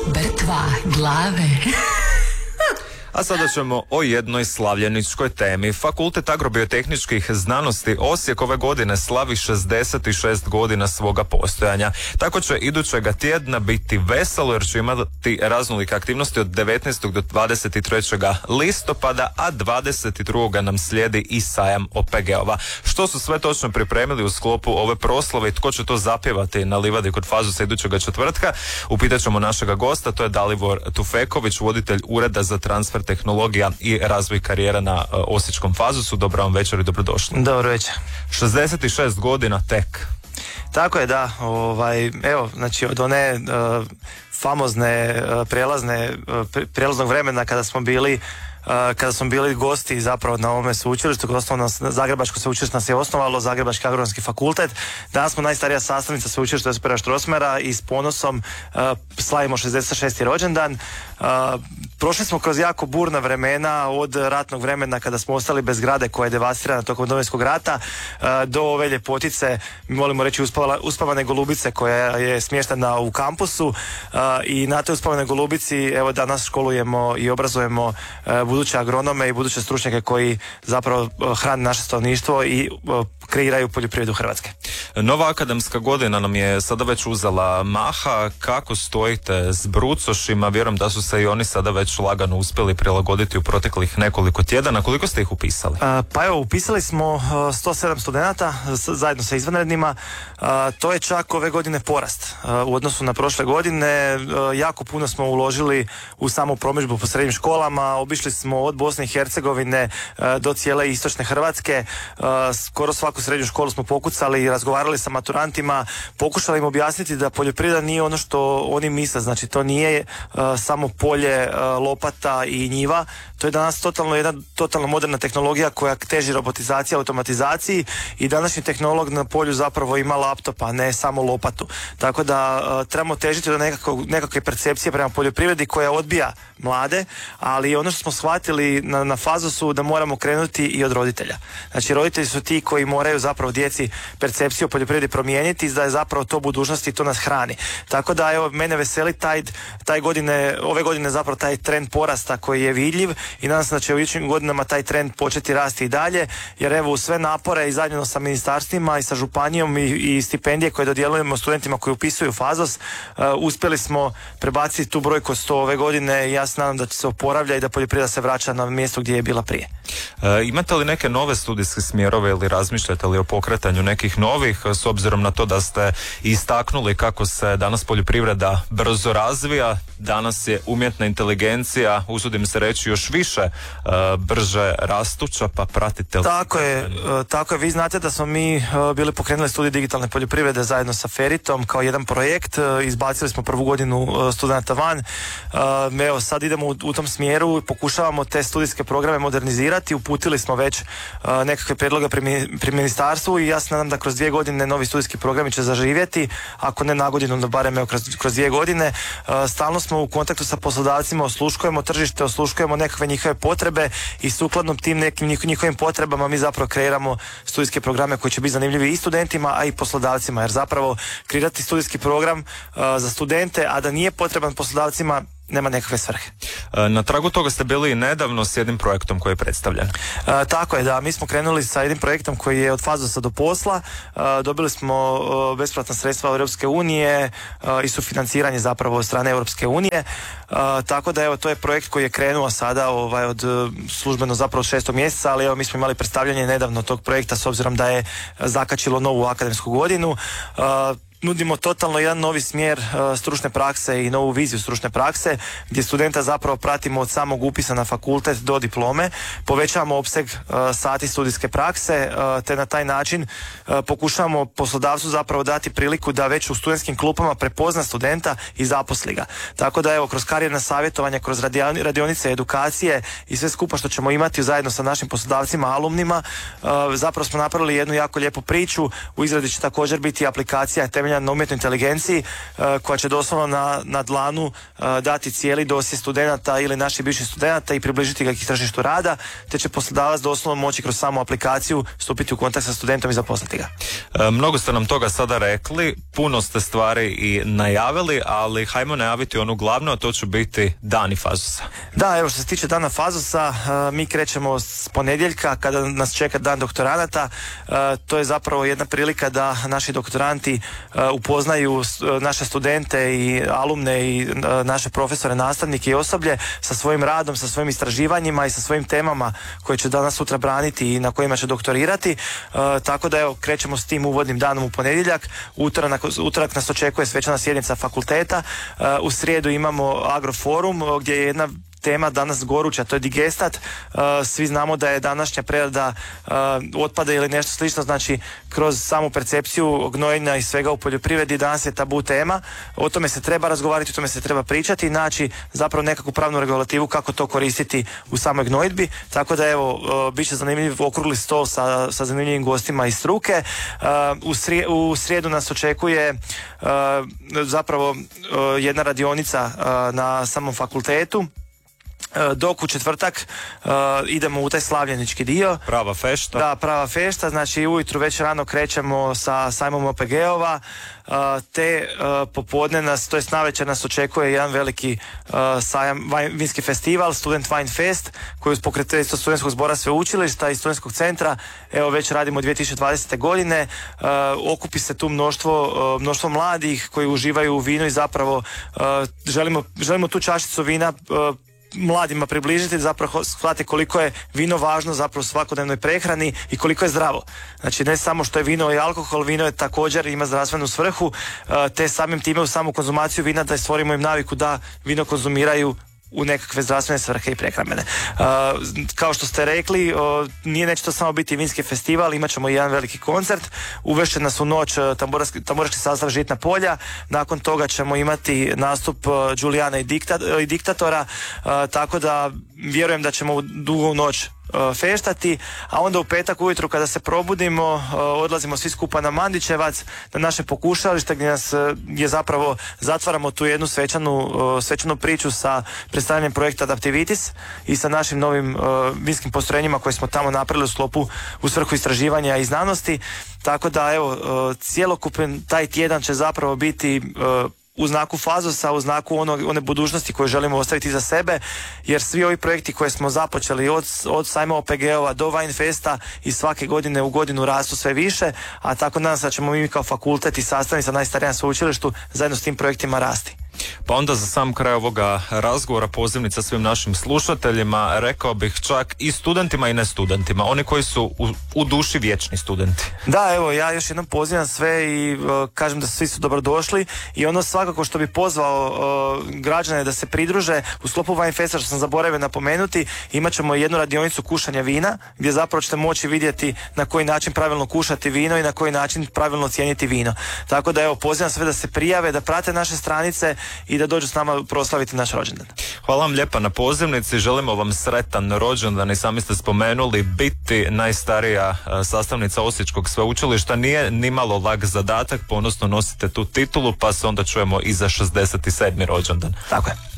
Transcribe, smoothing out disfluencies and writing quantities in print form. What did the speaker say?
Brtva glave. A sada ćemo o jednoj slavljeničkoj temi. Fakultet agrobiotehničkih znanosti Osijek ove godine slavi 66 godina svoga postojanja. Tako će idućega tjedna biti veselo jer će imati raznolike aktivnosti od 19. do 23. listopada, a 22. nam slijedi i sajam OPG-ova. Što su sve točno pripremili u sklopu ove proslave i tko će to zapjevati na livadi kod Fazusa idućega četvrtka, upitat ćemo našega gosta, to je Dalibor Tufeković, voditelj Ureda za transfer tehnologija i razvoj karijera na Osječkom Fazusu. Dobro vam večer i dobrodošli. Dobro večer. 66 godina tek. Tako je, da. Evo, znači od one famozne prijelaznog vremena kada smo bili gosti zapravo na ovome sveučilištu, osnovno Zagrebačko sveučilište nas je osnovalo, Zagrebački agronomski fakultet. Danas smo najstarija sastavnica sveučilišta Josipa Strossmayera i s ponosom slavimo 66. rođendan. Prošli smo kroz jako burna vremena, od ratnog vremena kada smo ostali bez zgrade koja je devastirana tokom Domovinskog rata, do ove ljepotice, mi volimo reći uspavane golubice koja je smještena u kampusu, i na toj uspavanoj golubici evo danas školujemo i obrazujemo buduće agronome i buduće stručnjake koji zapravo hrane naše stanovništvo i kreiraju poljoprivredu Hrvatske. Nova akademska godina nam je sada već uzela maha. Kako stojite s brucošima? Vjerujem da su se i oni sada već lagano uspjeli prilagoditi u proteklih nekoliko tjedana. Koliko ste ih upisali? Pa evo, upisali smo 107 studenata zajedno sa izvanrednima. To je čak ove godine porast u odnosu na prošle godine. Jako puno smo uložili u samu promidžbu po srednjim školama. Obišli smo od Bosne i Hercegovine do cijele istočne Hrvatske. Skoro svaku srednju školu smo pokucali i razgovarali sa maturantima, pokušali im objasniti da poljoprivreda nije ono što oni misle. Znači, to nije samo polje, lopata i njiva. To je danas totalno moderna tehnologija koja teži robotizaciji, automatizaciji, i današnji tehnolog na polju zapravo ima laptop, a ne samo lopatu. Tako da trebamo težiti do nekakve percepcije prema poljoprivredi koja odbija mlade, ali ono što smo shvatili na Fazusu da moramo krenuti i od roditelja. Znači, roditelji su ti koji moraju zapravo djeci percepciju o poljoprivredi promijeniti, da je zapravo to budućnost i to nas hrani. Tako da evo, mene veseli ove godine zapravo taj trend porasta koji je vidljiv, i nadam se da će u idućim godinama taj trend početi rasti i dalje, jer evo, uz sve napore i zajedno sa ministarstvima i sa županijom i stipendije koje dodjeljujemo studentima koji upisuju Fazos, uspjeli smo prebaciti tu brojku od 100 ove godine, i ja se nadam da će se oporavlja i da poljoprivreda se vraća na mjesto gdje je bila prije. Imate li neke nove studijske smjerove ili razmišljate li o pokretanju nekih novih, s obzirom na to da ste istaknuli kako se danas poljoprivreda brzo razvija, danas je umjetna inteligencija, usudim se reći, još više brže rastuća, pa pratite li? Tako je, vi znate da smo mi bili pokrenuli studij digitalne poljoprivrede zajedno sa Feritom kao jedan projekt, izbacili smo prvu godinu studenata van. Evo, sad idemo u tom smjeru, pokušavamo te studijske programe modernizirati, uputili smo već nekakve prijedloge pri ministarstvu, i ja se nadam da kroz 2 godine novi studijski programi će zaživjeti, ako ne na godinu, da barem evo kroz 2 godine. Stalno smo u kontaktu sa poslodavcima, osluškujemo tržište, osluškujemo nekakve njihove potrebe, i sukladno tim nekim njihovim potrebama mi zapravo kreiramo studijske programe koji će biti zanimljivi i studentima, a i poslodavcima, jer zapravo kreirati studijski program za studente, a da nije potreban poslodavcima, nema nekakve svrhe. Na tragu toga ste bili i nedavno s jednim projektom koji je predstavljen. Tako je, da. Mi smo krenuli sa jednim projektom koji je od Fazusa do posla. Dobili smo besplatna sredstva Europske unije i sufinanciranje zapravo od strane Europske unije. Tako da evo, to je projekt koji je krenuo sada od službeno zapravo 6. mjeseca, ali evo, mi smo imali predstavljanje nedavno tog projekta s obzirom da je zakačilo novu akademsku godinu. Nudimo totalno jedan novi smjer stručne prakse i novu viziju stručne prakse, gdje studenta zapravo pratimo od samog upisa na fakultet do diplome, povećavamo opseg sati studijske prakse, te na taj način pokušavamo poslodavcu zapravo dati priliku da već u studentskim klupama prepozna studenta i zaposli ga. Tako da evo, kroz karijerna savjetovanja, kroz radionice, edukacije i sve skupa što ćemo imati zajedno sa našim poslodavcima, alumnima, zapravo smo napravili jednu jako lijepu priču. U izradi će također biti aplikacija temeljem temeljena na umjetnoj inteligenciji koja će doslovno na dlanu dati cijeli dosje studenata ili naših bivših studenata i približiti ga k tržištu rada, te će poslodavac doslovno moći kroz samu aplikaciju stupiti u kontakt sa studentom i zaposliti ga. Mnogo ste nam toga sada rekli, puno ste stvari i najavili, ali hajmo najaviti onu glavnu, a to će biti dani Fazusa. Da, evo što se tiče dana Fazusa, mi krećemo s ponedjeljka kada nas čeka dan doktoranata. To je zapravo jedna prilika da naši doktoranti upoznaju naše studente i alumne i naše profesore, nastavnike i osoblje sa svojim radom, sa svojim istraživanjima i sa svojim temama koje će danas sutra braniti i na kojima će doktorirati. Tako da evo, krećemo s tim uvodnim danom u ponedjeljak. Utorak nas očekuje svečana sjednica fakulteta. U srijedu imamo agroforum gdje je jedna tema danas goruća, to je digestat. Svi znamo da je današnja prerada otpada ili nešto slično, znači kroz samu percepciju gnojenja i svega u poljoprivredi danas je tabu tema. O tome se treba razgovarati, o tome se treba pričati i naći zapravo nekakvu pravnu regulativu kako to koristiti u samoj gnojidbi. Tako da evo, bit će zanimljiv okrugli stol sa zanimljivim gostima iz struke. U srijedu nas očekuje zapravo jedna radionica na samom fakultetu, dok u četvrtak idemo u taj slavljenički dio. Prava fešta. Da, prava fešta, znači ujutru već rano krećemo sa sajmom OPG-ova, te popodne nas, to jest navečer nas očekuje jedan veliki sajam, vinski festival, Student Wine Fest, koji uz pokroviteljstvo Studentskog zbora sveučilišta i Studentskog centra, evo već radimo 2020. godine. Okupi se tu mnoštvo mladih koji uživaju u vinu i zapravo želimo tu čašicu vina mladima približiti, zapravo shvate koliko je vino važno zapravo u svakodnevnoj prehrani i koliko je zdravo. Znači ne samo što je vino i alkohol, vino je također ima zdravstvenu svrhu, te samim time u samu konzumaciju vina da stvorimo im naviku da vino konzumiraju u nekakve zdravstvene svrhe i prehrambene. Kao što ste rekli, neće to samo biti vinski festival, imat ćemo i jedan veliki koncert, uvešće nas u noć tamburaški sastav Žitna polja, nakon toga ćemo imati nastup Đulijana i Diktatora, tako da vjerujem da ćemo u dugu noć feštati, a onda u petak ujutru kada se probudimo odlazimo svi skupa na Mandićevac, na naše pokušalište gdje nas je zapravo zatvaramo tu jednu svečanu priču sa predstavljanjem projekta Adaptivitis i sa našim novim vinskim postrojenjima koje smo tamo napravili u svrhu istraživanja i znanosti. Tako da evo, cjelokupan taj tjedan će zapravo biti u znaku Fazusa, u znaku one budućnosti koje želimo ostaviti za sebe, jer svi ovi projekti koje smo započeli od sajma OPG-ova do Wine Festa i svake godine u godinu rastu sve više, a tako nadam se da ćemo mi kao fakultet i sastavnica najstarija na sveučilištu zajedno s tim projektima rasti. Pa onda za sam kraj ovoga razgovora pozivnica svim našim slušateljima, rekao bih čak i studentima i nestudentima, oni koji su u duši vječni studenti. Da, evo, ja još jednom pozivam sve i kažem da svi su dobrodošli i ono svakako što bi pozvao građane da se pridruže u sklopu Wine Festa, što sam zaboravio napomenuti, imat ćemo jednu radionicu kušanja vina gdje zapravo ćete moći vidjeti na koji način pravilno kušati vino i na koji način pravilno cijeniti vino. Tako da evo, pozivam sve da se prijave, da prate naše stranice i da dođu s nama proslaviti naš rođendan. Hvala vam lijepa na pozivnici, želimo vam sretan rođendan i sami ste spomenuli biti najstarija sastavnica Osječkog sveučilišta nije nimalo lak zadatak, ponosno nosite tu titulu pa se onda čujemo i za 67. rođendan. Tako je.